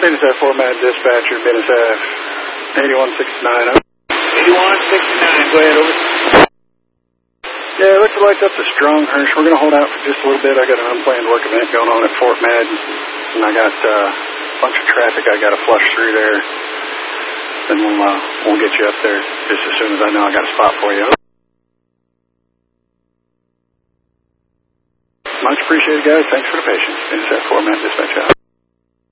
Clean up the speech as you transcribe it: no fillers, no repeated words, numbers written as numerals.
BNSF Format Dispatcher, BNSF 8169. 8169, go ahead, over. Yeah, it looks like that's a strong Hirsch. We're going to hold out for just a little bit. I got an unplanned work event going on at Fort Madden, and I got a bunch of traffic I got to flush through there. Then we'll get you up there just as soon as I know I got a spot for you. Much appreciated, guys. Thanks for the patience. BNSF Format Dispatch out.